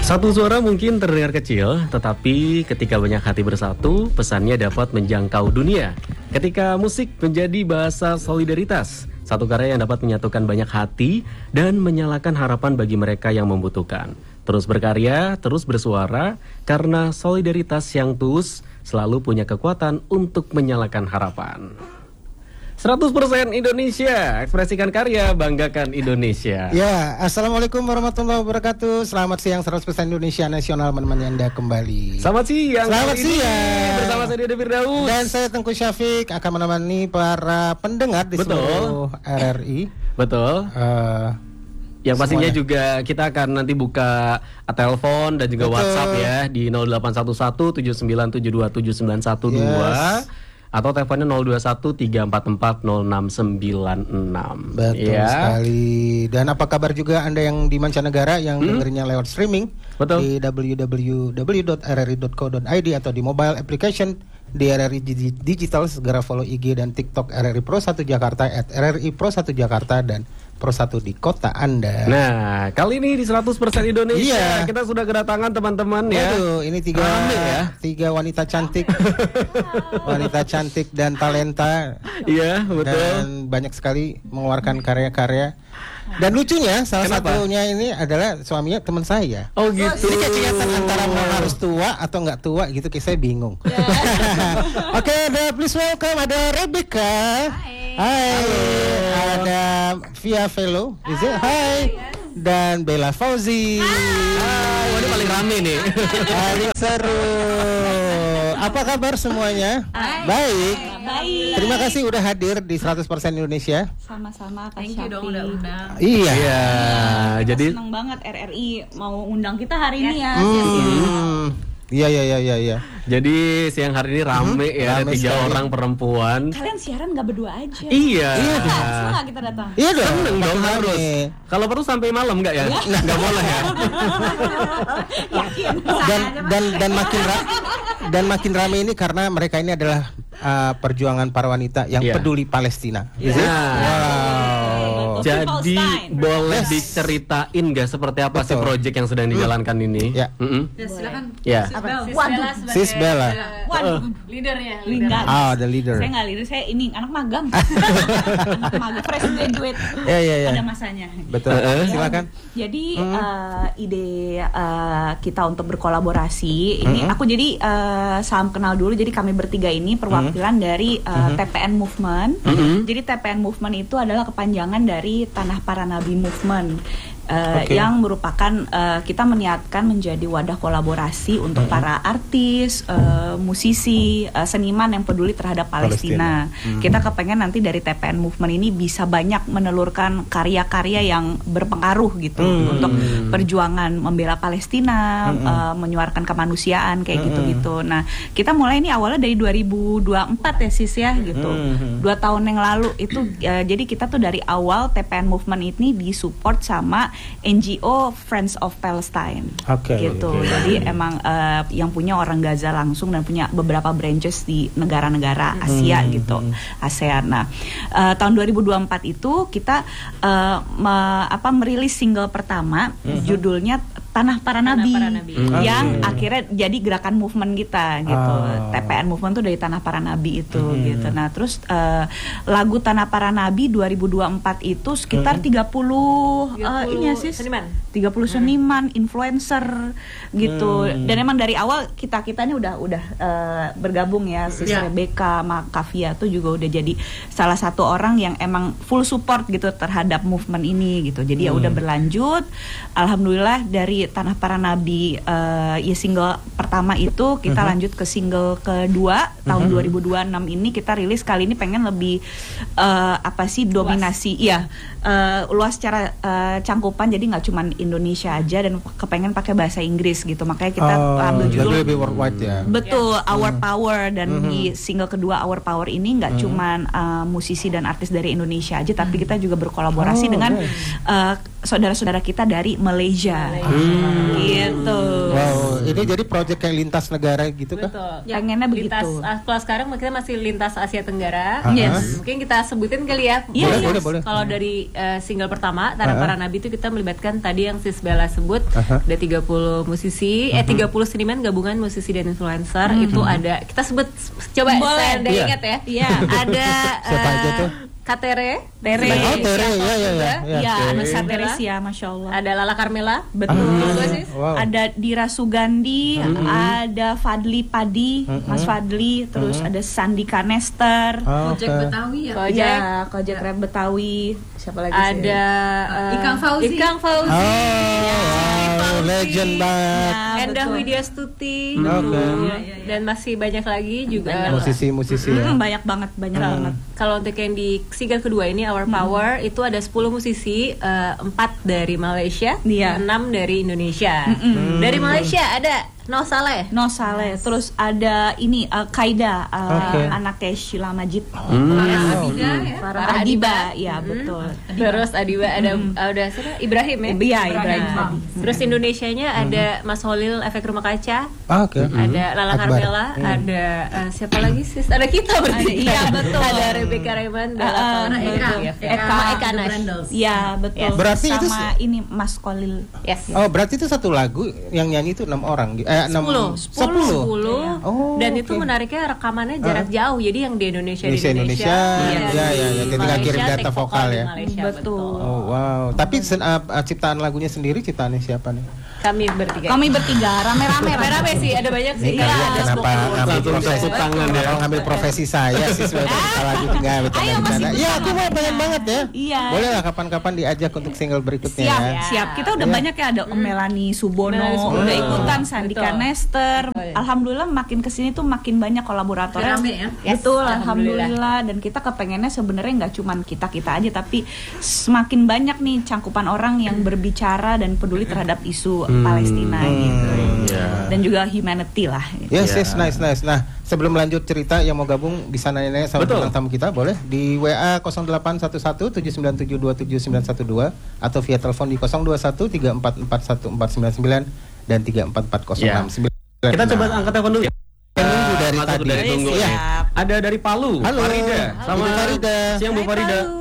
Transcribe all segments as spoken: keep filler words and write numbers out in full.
Satu suara mungkin terdengar kecil, tetapi ketika banyak hati bersatu, pesannya dapat menjangkau dunia. Ketika musik menjadi bahasa solidaritas, satu karya yang dapat menyatukan banyak hati dan menyalakan harapan bagi mereka yang membutuhkan. Terus berkarya, terus bersuara, karena solidaritas yang tulus selalu punya kekuatan untuk menyalakan harapan. seratus persen Indonesia, ekspresikan karya, banggakan Indonesia. Ya, Assalamualaikum warahmatullahi wabarakatuh. Selamat siang, seratus persen Indonesia Nasional menemani Anda kembali. Selamat siang. Selamat siang. Bersama saya Dede Firdaus. Dan saya Tengku Syafiq akan menemani para pendengar di Betul. seluruh R R I. Betul. Uh, Yang pastinya semuanya. juga kita akan nanti buka telepon dan juga Betul. WhatsApp ya di nol delapan satu satu tujuh sembilan tujuh dua tujuh sembilan satu dua. Yes. Atau teleponnya nol dua satu tiga empat empat nol enam sembilan enam. Betul ya. sekali. Dan apa kabar juga Anda yang di mancanegara yang Hmm? dengerinnya lewat streaming? Betul. Di w w w dot r r i dot co dot i d atau di mobile application di R R I Digi- Digital. Segera follow I G dan TikTok R R I Pro satu Jakarta at R R I Pro satu Jakarta dan Pro satu di kota Anda. Nah, kali ini di seratus persen Indonesia Iya. kita sudah kedatangan teman-teman ya. Waduh, ini tiga Rame ya. tiga wanita cantik, wanita cantik dan talenta, Iya, betul. dan banyak sekali mengeluarkan karya-karya. Dan lucunya, salah Kenapa? satunya ini adalah suaminya teman saya. Oh gitu. Jadi kayak kelihatan antara mau harus tua atau nggak tua gitu, kayak saya bingung. Oke, ada please welcome ada Rebecca. Hai. Ada Via Velo, is it? Hai. Dan Bella Fauzi. Ah, wah, ini paling rame nih. Paling seru. Apa kabar semuanya? Baik. Baik. Terima kasih udah hadir di seratus persen Indonesia. Sama-sama Kak Thank you dong Syafiq. udah undang. Iya. Iya, Kita jadi seneng banget R R I mau undang kita hari ini ya. Hmm. Iya iya iya iya iya. jadi siang hari ini rame ya, ada rame tiga sekali. orang perempuan. Kalian siaran nggak berdua aja. Iya. Iya, Nah, semua nggak kita datang. Iya dong. Seneng dong makin harus. rame. Kalau perlu sampai malam nggak ya? Nggak boleh ya. Yakin. Dan dan dan makin ra- dan makin rame ini karena mereka ini adalah uh, perjuangan para wanita yang Iya. peduli Palestina. Is it? Nah. Wow. Jadi Palestine. boleh Yes. diceritain nggak seperti apa sih Betul. proyek yang sedang dijalankan ini? Ya. Mm-mm. Ya, silakan. Ya. Sis Bel. Waduh. Sis Bella. Waduh. Leadernya. Linda. Ah, the leader. Saya nggak leader, saya ini anak magang. Anak magang, fresh graduate. Ya ya ya. Ada masanya. Betul. Uh-uh. Silakan. Jadi eh, ide eh, kita untuk berkolaborasi ini aku jadi eh, salam kenal dulu. Jadi kami bertiga ini perwakilan dari eh, T P N Movement. Jadi T P N Movement itu adalah kepanjangan dari Tanah Para Nabi Movement. Uh, Oke. yang merupakan uh, kita meniatkan menjadi wadah kolaborasi untuk para artis, uh, musisi, uh, seniman yang peduli terhadap Palestina. Palestina. Kita kepengen nanti dari T P N Movement ini bisa banyak menelurkan karya-karya yang berpengaruh gitu Hmm. untuk perjuangan membela Palestina, uh, menyuarakan kemanusiaan kayak gitu-gitu. Nah, kita mulai ini awalnya dari dua ribu dua puluh empat ya sis ya gitu. Hmm. Dua tahun yang lalu itu uh, jadi kita tuh dari awal T P N Movement ini disupport sama N G O Friends of Palestine. Oke. Gitu. Jadi emang uh, yang punya orang Gaza langsung dan punya beberapa branches di negara-negara Asia gitu, ASEAN. Nah, uh, tahun dua ribu dua puluh empat itu kita uh, me- apa merilis single pertama judulnya Tanah Para Nabi, Para Nabi. yang Oke. akhirnya jadi gerakan movement kita gitu. Ah. T P N Movement tuh dari Tanah Para Nabi itu Hmm. gitu. Nah, terus uh, lagu Tanah Para Nabi dua ribu dua puluh empat itu sekitar tiga puluh uh, ini ya sis Seniman. tiga puluh seniman, influencer gitu. Hmm. Dan emang dari awal kita-kita ini udah udah uh, bergabung ya, Sis Ya. Rebecca, Mak Kavia tuh juga udah jadi salah satu orang yang emang full support gitu terhadap movement ini gitu. Jadi ya udah berlanjut. Alhamdulillah dari Tanah Para Nabi uh, ya single pertama itu kita lanjut ke single kedua tahun dua ribu dua puluh enam ini kita rilis kali ini pengen lebih uh, apa sih dominasi ya uh, luas secara uh, cangkupan, jadi nggak cuman Indonesia aja dan kepengen pakai bahasa Inggris gitu, makanya kita Oh, ambil jadi judul lebih worldwide ya. betul Our Power, dan di single kedua Our Power ini nggak cuman uh, musisi dan artis dari Indonesia aja, tapi kita juga berkolaborasi Oh, dengan nice. uh, saudara-saudara kita dari Malaysia, Hmm. gitu. Wow, ini jadi proyek kayak lintas negara gitu kan? Betul. Pengennya lintas, begitu. ah, kalau sekarang kita masih lintas Asia Tenggara. Ah, Yes. Mungkin kita sebutin kali ya. Iya, Boleh, yes. boleh, boleh. Kalau dari uh, single pertama Tanah Ah. Para Nabi itu kita melibatkan tadi yang Sis Bella sebut, Aha. ada tiga puluh musisi, eh tiga puluh seniman gabungan musisi dan influencer. Itu ada, kita sebut coba Boleh. saya ada Iya. ingat ya. Iya. Ada Siapa aja tuh? Katere, Tere. Oh, Tere, ya, ya, ya. Iya, Oke. Nusa Teresia, masya Allah. ada Lala Carmela, Betul. Ah, Sis. wow. Ada Dira Sugandi, ada Fadli Padi, Mas Fadli, terus ada Sandika Nester, Ah, oke. Betawi ya. Kojek. ya, Kojek Rap Betawi, siapa lagi sih? Ada uh, Ikang Fauzi. Ikang Fauzi. Oh, wow, legend banget. Ya, Endah betul. Widya Stuti. Oke. Dan masih banyak lagi juga. Musisi-musisi ya. Mm, banyak banget, banyak banget. Kalau untuk yang di single kedua ini Our Power itu ada sepuluh musisi, eh, empat dari Malaysia, Iya. enam dari Indonesia. Dari Malaysia ada No Saleh. No Saleh, terus ada ini uh, Kaida, uh, Oke. anaknya Sheila Majid, Hmm. Abida ya. Farah Adiba, ya betul. Terus Adiba ada ada siapa? Ibrahim ya. Iya, Ibrahim Ibrahim. Fadi. Terus Indonesianya ada Mas Holil Efek Rumah Kaca, Ah, oke. ada Lala Akbar. Carmela, ada eh, siapa lagi sis? Ada kita bertiga. iya, betul. Ada Rebecca Raymond, Bella Uh, Fauzi, Eka, Eka, Eka, Eka, Eka The Nash. Brandles. Iya, betul. Yes. Berarti itu sama ini Mas Kolil. Yes. Oh, berarti itu satu lagu yang nyanyi itu enam orang. Eh, enam Sepuluh, sepuluh. sepuluh. Oh, Dan itu oke. menariknya rekamannya jarak jauh. Jadi yang di Indonesia di Indonesia, Indonesia, Indonesia, yang ya, di ya, ya. Jadi tinggal Malaysia, kirim data take vokal di ya. Malaysia, Betul. Oh, wow. Tapi sen- uh, uh, ciptaan lagunya sendiri ciptaannya siapa nih? Kami bertiga. Kami bertiga rame-rame, rame-rame sih, ada banyak sih. Ini kalian Iya, kenapa spoken word. ngambil Langsung profesi tepuk tangan ya. Kalau ngambil profesi saya sih sebagai pencipta lagu tinggal Ayo, bercanda masih bercanda. Iya, aku mau pengen banget ya. Iya. Boleh lah kapan-kapan diajak untuk single berikutnya Siap, ya. siap. Kita udah Iya. banyak ya, ada Om Melanie Subono, Melanie Subono. udah ikutan Sandika Betul. Nester. Betul. Alhamdulillah makin kesini tuh makin banyak kolaborator. Rame ya? Yes, Betul, alhamdulillah. alhamdulillah. Dan kita kepengennya sebenarnya nggak cuman kita kita aja, tapi semakin banyak nih cangkupan orang yang berbicara dan peduli terhadap isu Palestina gitu. Iya. Dan juga humanity lah. gitu. Yes, Ya. yes, nice, nice. Nah, sebelum lanjut cerita yang mau gabung bisa nanya-nanya sama Betul. bintang tamu kita, boleh di W A nol delapan satu satu tujuh sembilan tujuh dua tujuh sembilan satu dua atau via telepon di nol dua satu tiga empat empat satu empat sembilan sembilan dan tiga empat empat nol Ya. enam sembilan. Kita coba angkat telepon dulu ya. Nunggu dari Masuk tadi. dari tunggu. Iya. Siap. Ada dari Palu, Halo. Farida. Sama Ibu Farida. Siang Bu Hai, Farida. Palu.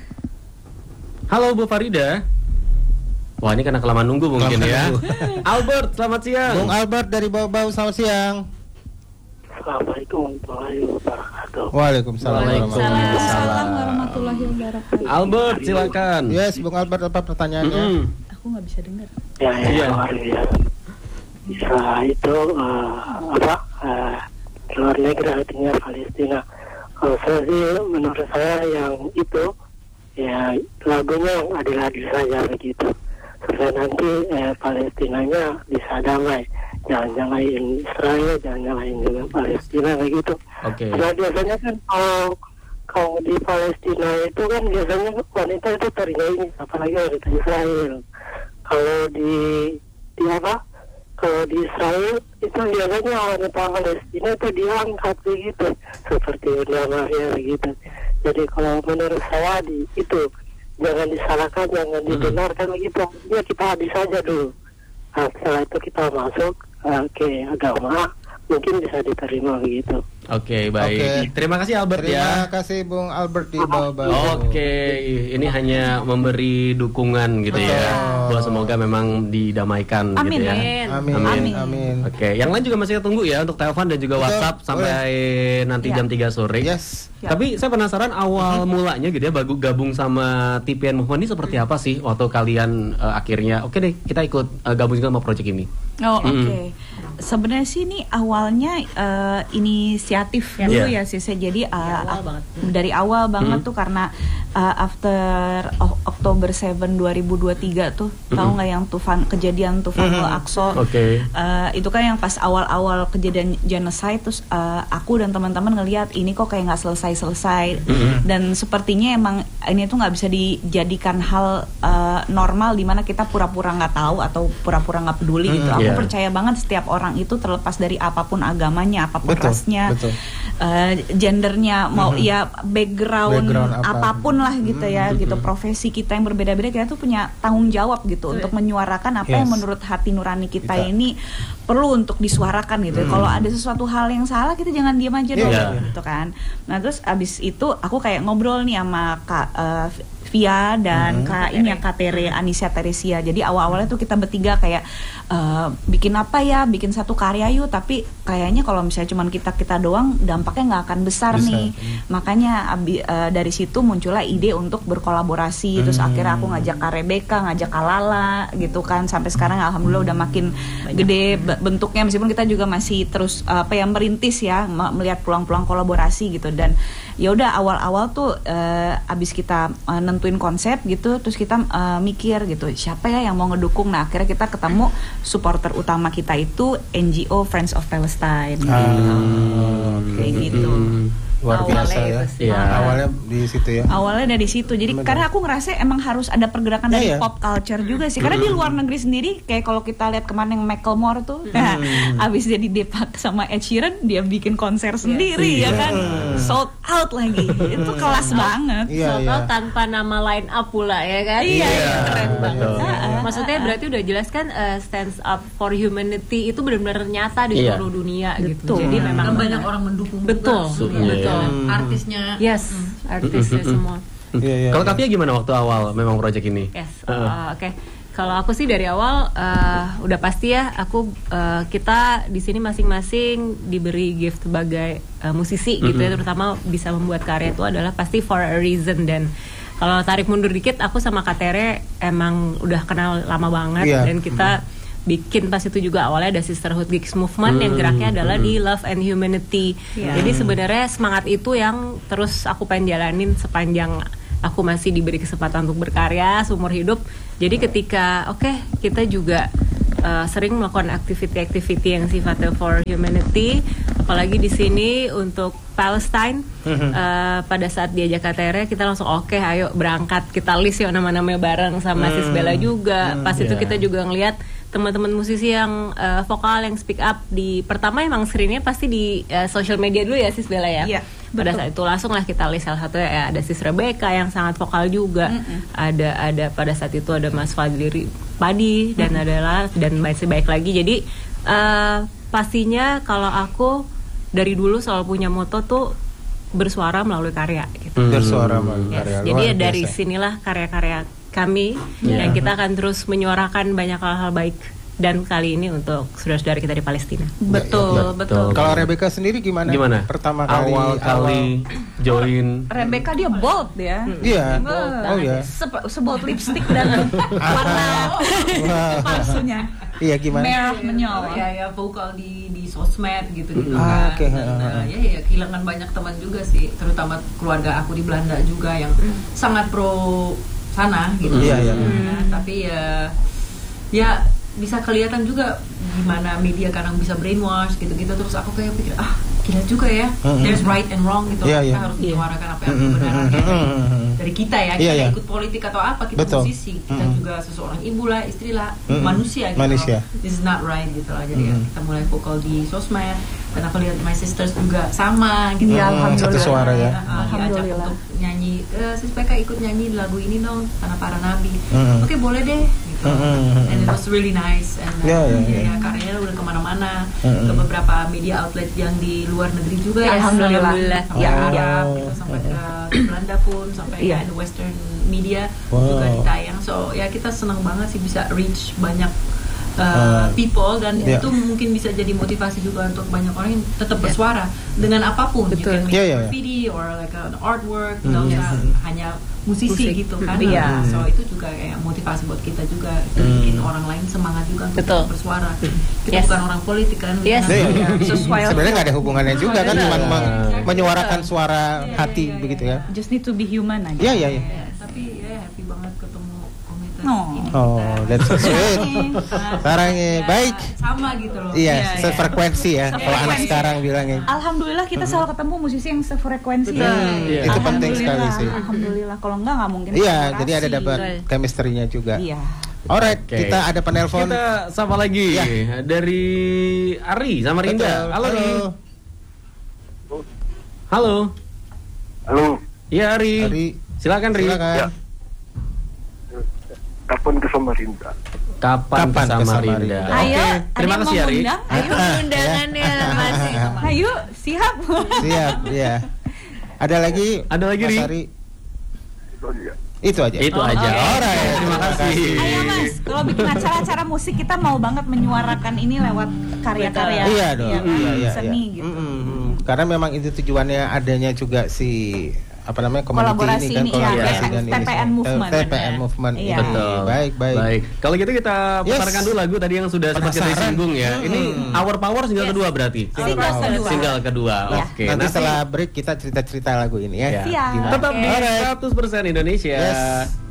Halo Bu Farida. Wah, ini karena kelamaan nunggu mungkin Kelamaan ya. nunggu. Albert, selamat siang. Bung Albert dari Bau-Bau, selamat siang. Assalamualaikum warahmatullahi wabarakatuh. Waalaikumsalam Waalaikumsalam. Waalaikumsalam warahmatullahi wabarakatuh. Albert, silakan. Yes, Bung Albert apa pertanyaannya? Mm-mm. Aku nggak bisa dengar. Ya, ya, Iya. luar ya. Bisa itu eh, apa? eh, luar negeri artinya Palestina. Kalau saya sih, menurut saya yang itu ya lagunya yang adil-adil saja begitu. Supaya nanti eh, Palestinanya bisa damai. Jangan nyalain Israel, jangan nyalain juga Palestina begitu. Oke. Karena biasanya kan kalau kalau di Palestina itu kan biasanya wanita itu ternyanyi, apalagi wanita Israel. Kalau di di apa? Kalau di Israel itu biasanya wanita Palestina itu diangkat begitu, seperti Bunda Maria begitu. Jadi kalau menurut saya di itu jangan disalahkan, jangan dibenarkan begitu. Ya kita habis saja dulu. Nah, setelah itu kita masuk uh, ke agama, mungkin bisa diterima begitu. Oke, baik. Oke. Terima kasih Albert Terima ya. kasih Bung Albert di Bau-Bau. Oke, ini hanya memberi dukungan gitu ya. Betul. Bahwa semoga memang didamaikan Amin, gitu ya. amin. Amin, Amin. amin, amin. Oke, yang lain juga masih kita tunggu ya untuk telepon dan juga Betul, WhatsApp sampai nanti Ya. jam tiga sore. Yes. Ya. Tapi saya penasaran awal mulanya gitu ya bagu gabung sama T P N Movement ini seperti apa sih waktu kalian eh, akhirnya oke deh kita ikut eh, gabung juga sama project ini. Oh oke. Mm. Sebenarnya sih ini awalnya eh, inisiatif Ya. dulu Iya. ya sih. Jadi uh, awal banget. dari awal banget Mm. tuh karena uh, after o- Oktober tujuh dua ribu dua puluh tiga tuh tahu nggak yang tufan kejadian tufan Al-Aqsa. Oke. Uh, itu kan yang pas awal-awal kejadian genocide terus uh, aku dan teman-teman ngelihat ini kok kayak nggak selesai-selesai dan sepertinya emang ini tuh nggak bisa dijadikan hal uh, normal di mana kita pura-pura nggak tahu atau pura-pura nggak peduli Hmm, gitu. Aku yeah. percaya banget setiap orang itu terlepas dari apapun agamanya, apapun Betul, rasnya, betul. uh, gendernya, mau Mhm. ya background, Background apa. apapun lah gitu ya, Mhm. gitu. Profesi kita yang berbeda-beda, kita tuh punya tanggung jawab gitu untuk menyuarakan apa Yes. yang menurut hati nurani kita, Kita. ini perlu untuk disuarakan gitu. Hmm. Kalau ada sesuatu hal yang salah, kita jangan diam aja dong, Iya. gitu kan. Nah terus abis itu aku kayak ngobrol nih sama Kak uh, Via dan Hmm. Kak ini ya Kak Tere Anisia Teresia. Jadi awal-awalnya tuh kita bertiga kayak uh, bikin apa ya, bikin satu karya yuk. Tapi kayaknya kalau misalnya cuman kita kita doang, dampaknya nggak akan besar, Besar. nih. Makanya abi, uh, dari situ muncullah ide untuk berkolaborasi. Terus Hmm. akhirnya aku ngajak Kak Rebecca, ngajak Kak Lala gitu kan. Sampai sekarang alhamdulillah udah makin gede b- bentuknya, meskipun kita juga masih terus uh, apa ya merintis ya, m- melihat peluang-peluang kolaborasi gitu. Dan ya udah awal-awal tuh uh, abis kita uh, nentuin konsep gitu, terus kita uh, mikir gitu siapa ya yang mau ngedukung. Nah akhirnya kita ketemu supporter utama kita itu N G O Friends of Palestine gitu. Ah, Kayak gitu. Luar Awalnya biasa ya. itu sih. Iya. Awalnya di situ ya. Awalnya dari situ. Jadi Benar. karena aku ngerasa emang harus ada pergerakan dari Iya, iya. pop culture juga sih. Karena di luar negeri sendiri kayak kalau kita lihat kemarin yang Macklemore tuh, nah, abis dia didepak sama Ed Sheeran, dia bikin konser sendiri ya kan, sold out lagi. Itu kelas banget. Iya, Soal iya. tanpa nama line up pula ya kan? Iya, Iya, keren banget. betul. Ah, Maksudnya berarti udah jelas kan uh, stands up for humanity itu benar-benar nyata di Iya. seluruh dunia gitu. Betul. Jadi memang Dan banyak orang mendukung Betul, juga. betul. Hmm. Artisnya Yes, artisnya semua. Iya, iya, Kalau iya. Kapia gimana waktu awal memang project ini? Yes, Heeh. uh, oke. Kalau aku sih dari awal uh, udah pasti ya, aku uh, kita di sini masing-masing diberi gift sebagai uh, musisi gitu ya, terutama bisa membuat karya itu adalah pasti for a reason. Dan kalau tarik mundur dikit, aku sama Kak Tere emang udah kenal lama banget, Iya. dan kita bikin pas itu juga awalnya ada Sisterhood Gigs Movement yang geraknya adalah di love and humanity. Iya. Jadi sebenarnya semangat itu yang terus aku pengen jalanin sepanjang aku masih diberi kesempatan untuk berkarya seumur hidup. Jadi ketika oke okay, kita juga uh, sering melakukan aktiviti-aktiviti yang sifatnya for humanity, apalagi di sini untuk Palestine. uh, pada saat diajak Kak Tere, kita langsung oke okay, ayo berangkat, kita list ya nama-namanya bareng sama Sis Bella juga. Pas itu yeah. kita juga ngelihat teman-teman musisi yang uh, vokal yang speak up di pertama emang screennya pasti di uh, social media dulu ya Sis Bella ya. Iya, Pada betul. saat itu langsung lah kita list salah satu ya ada Sis Rebecca yang sangat vokal juga. Ada ada pada saat itu ada Mas Fadli Padi dan adalah dan masih baik lagi. Jadi uh, pastinya kalau aku dari dulu selalu punya moto tuh bersuara melalui karya gitu. Bersuara melalui Yes, karya. jadi Luar ya dari biasa. sinilah karya-karya kami yang kita akan terus menyuarakan banyak hal-hal baik, dan kali ini untuk saudara-saudara kita di Palestina. Betul, betul. Kalau Rebecca sendiri gimana? Gimana? Pertama kali awal kali join. Rebecca dia bold ya. Iya. Bold. Oh ya. Se- sebold lipstick dan warna Wah. palsunya Iya gimana? merah menyala. ya ya vokal di di sosmed gitu gitu Ah, kan. oke. Dan, uh, ya ya kehilangan banyak teman juga sih, terutama keluarga aku di Belanda juga yang sangat pro sana gitu. Iya, iya. Nah, tapi ya ya bisa kelihatan juga gimana media kadang bisa brainwash gitu-gitu, terus aku kayak pikir ah gila juga ya, Mm-mm. there's right and wrong gitu. Iya, Kita iya. harus Iya. menyuarakan apa yang Mm-mm, kebenarannya dari, mm-mm. dari kita ya, Iya, kita iya. ikut politik atau apa, kita Betul. musisi, kita Mm-mm. juga seseorang ibu lah, istri lah, Mm-mm. manusia gitu. Manusia. loh. This is not right gitu lah. Jadi ya, Mm-mm. kita mulai vokal di sosmed, dan aku lihat my sisters juga sama gitu. Iya, Mm, alhamdulillah. satu suara ya. Uh, diajak Alhamdulillah. untuk nyanyi, eh, Sis Becca ikut nyanyi lagu ini dong, Tanah Para Nabi. Mm-mm. Oke boleh deh gitu. Mm-mm. And it was really nice. And uh, Ya, ya, ya, ya. karyanya udah kemana-mana, Mm-mm. ke beberapa media outlet yang di luar negeri juga ya. Alhamdulillah. Sampai Ya, Arab, ya. gitu, sampai ke Belanda pun, sampai Iya. ke Western media Wow. juga ditayang. So ya kita senang banget sih bisa reach banyak uh, Uh, people, dan yeah. itu mungkin bisa jadi motivasi juga untuk banyak orang yang tetap bersuara dengan apapun. Betul. You can make Yeah, yeah, yeah. graffiti or like an artwork, nggak Mhm. usah hanya musisi Musik. gitu kan. Iya. So itu juga kayak motivasi buat kita juga, itu Hmm. bikin orang lain semangat juga untuk Betul. bersuara. Kita Yes. bukan orang politik kan. Yes. Nah, Iya. Sesuai Sebenarnya nggak ada hubungannya juga kan, Iya. cuma meng- Iya. menyuarakan suara Iya, hati iya, iya. begitu ya. Just need to be human aja. Iya iya iya. Ya, tapi ya happy banget ketemu komite Oh. ini Oh, kita. that's so sweet. Sarangnya Ya, baik. sama gitu loh. Iya, Iya, iya. sefrekuensi ya. Kalau anak Sefrekuensi. sekarang bilangnya. Alhamdulillah kita selalu ketemu musisi yang sefrekuensi. Hmm, Iya. itu penting sekali Alhamdulillah, sih. Alhamdulillah. Kalau enggak nggak mungkin. Iya, kolaborasi. jadi ada dapat chemistry-nya juga. Iya. Alright, Oke. kita ada penelpon. Kita sapa lagi Ya. dari Ari sama Rinda. Betul. Halo, Ri. Halo. Halo, Iya, Ari. Ari, Silakan, Ri. silakan. Ya. kapan ke Samarinda? Kapan, Kapan ke ke Samarinda? Samarinda? Ayo, Oke, terima ada yang kasih, mau Ari. ngundang? Ayo. Ah, Undangannya masih. Ayo, siap. Siap, ya. Ada lagi? Ada lagi, Mas Ri? Ari? Itu aja. Itu aja. Itu aja. oke. Alright, terima kasih. Ayo Mas, kalau bikin acara-acara musik kita mau banget menyuarakan ini lewat karya-karya Iya dong. kan? Iya, iya, seni iya. gitu. Mm, mm, mm. Karena memang itu tujuannya adanya juga si apa namanya community Kolaborasi ini kan ini, iya, kolaborasi T- dan ini T P N semua. movement. T P N movement. Iya. ini. Betul. Baik, baik. Baik. Kalau gitu kita Yes. putarkan dulu lagu tadi yang sudah sempat kita Penasaran. singgung ya. Ini Hmm. Our Power single Yes. kedua berarti. Single kedua. Single kedua. Ya. Oke. Nanti setelah break kita cerita-cerita lagu ini ya. Ya. Siap. Gimana? Tetap di Alright. seratus persen Indonesia. Yes.